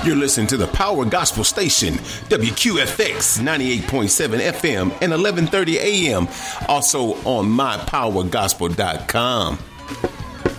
You're listening to the Power Gospel Station, WQFX 98.7 FM and 1130 AM. Also on mypowergospel.com.